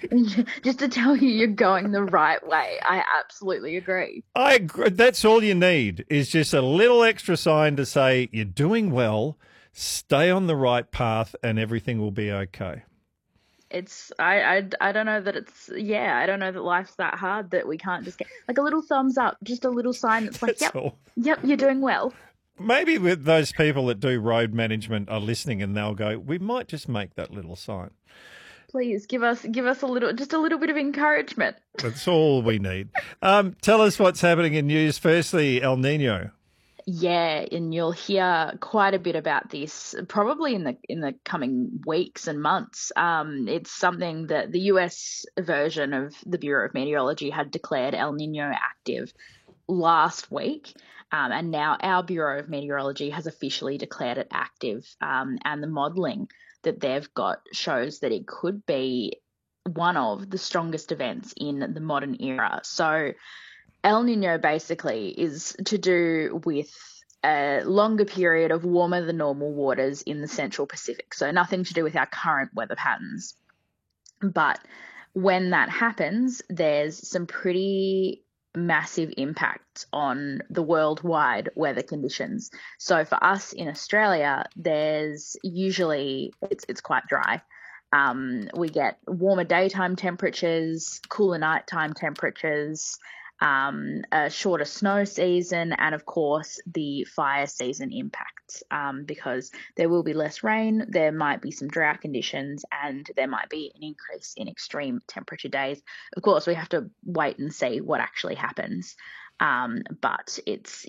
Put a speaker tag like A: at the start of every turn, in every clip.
A: just to tell you you're going the right way. I absolutely agree.
B: I agree. That's all you need is just a little extra sign to say you're doing well, stay on the right path, and everything will be okay.
A: I don't know that I don't know that life's that hard that we can't just get like a little thumbs up, just a little sign that's like,
B: That's
A: yep,
B: all.
A: yep, you're doing well.
B: Maybe with those people that do road management are listening and they'll go, we might just make that little sign.
A: Please give us a little, just a little bit of encouragement.
B: That's all we need. Tell us what's happening in news. Firstly, El Nino.
A: Yeah, and you'll hear quite a bit about this probably in the coming weeks and months. It's something that the US version of the Bureau of Meteorology had declared El Nino active last week. And now our Bureau of Meteorology has officially declared it active. And the modelling that they've got shows that it could be one of the strongest events in the modern era. So El Nino basically is to do with a longer period of warmer than normal waters in the central Pacific. So nothing to do with our current weather patterns. But when that happens, there's some pretty massive impact on the worldwide weather conditions. So for us in Australia, there's usually it's quite dry. We get warmer daytime temperatures, cooler nighttime temperatures, a shorter snow season, and of course the fire season impacts because there will be less rain, there might be some drought conditions, and there might be an increase in extreme temperature days. Of course, we have to wait and see what actually happens. But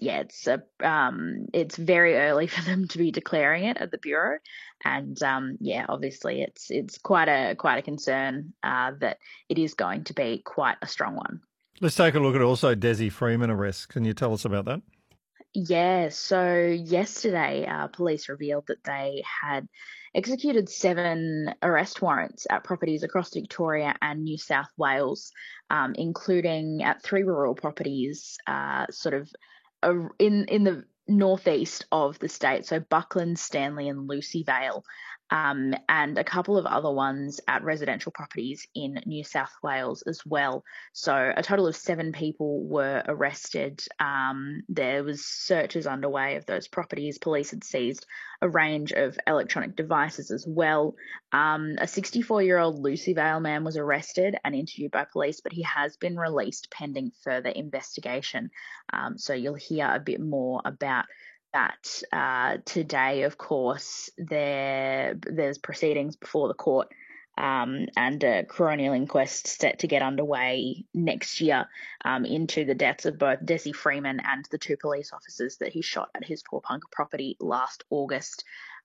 A: it's very early for them to be declaring it at the bureau, and obviously it's quite a concern that it is going to be quite a strong one.
B: Let's take a look at also Desi Freeman arrest. Can you tell us about that?
A: Yeah, so yesterday, police revealed that they had executed 7 arrest warrants at properties across Victoria and New South Wales, including at 3 rural properties, sort of in the northeast of the state, so Buckland, Stanley, and Lucy Vale, and a couple of other ones at residential properties in New South Wales as well. So a total of 7 people were arrested. There was searches underway of those properties. Police had seized a range of electronic devices as well. A 64-year-old Lucy Vale man was arrested and interviewed by police, but he has been released pending further investigation. So you'll hear a bit more about that today. Of course, there's proceedings before the court, and a coronial inquest set to get underway next year into the deaths of both Desi Freeman and the 2 police officers that he shot at his Pawnpunk property last August.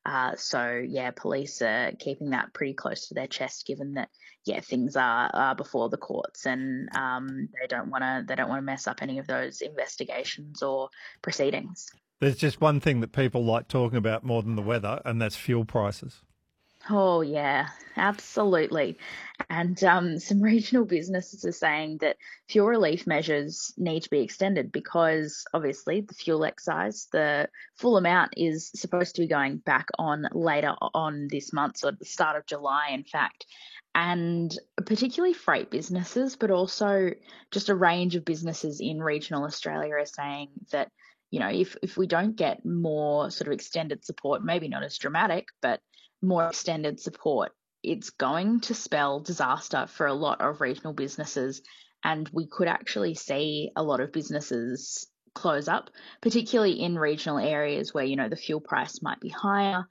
A: Police are keeping that pretty close to their chest, given that things are before the courts, and they don't want to mess up any of those investigations or proceedings.
B: There's just one thing that people like talking about more than the weather, and that's fuel prices.
A: Oh, yeah, absolutely. And some regional businesses are saying that fuel relief measures need to be extended because obviously the fuel excise, the full amount is supposed to be going back on later on this month, so at the start of July, in fact. And particularly freight businesses, but also just a range of businesses in regional Australia are saying that, if we don't get more sort of extended support, maybe not as dramatic, but more extended support, it's going to spell disaster for a lot of regional businesses. And we could actually see a lot of businesses close up, particularly in regional areas where, the fuel price might be higher.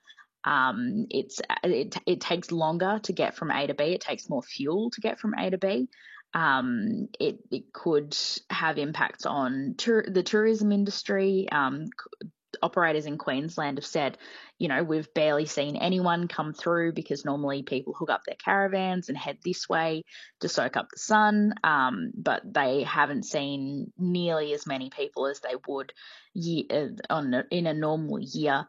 A: It takes longer to get from A to B. It takes more fuel to get from A to B. It could have impacts on the tourism industry. Operators in Queensland have said, we've barely seen anyone come through because normally people hook up their caravans and head this way to soak up the sun, but they haven't seen nearly as many people as they would in a normal year.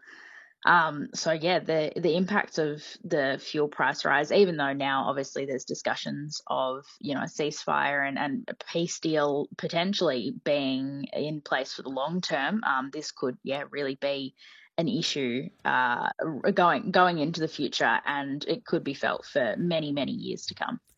A: The impacts of the fuel price rise, even though now obviously there's discussions of, a ceasefire and a peace deal potentially being in place for the long term, this could, really be an issue going into the future, and it could be felt for many, many years to come.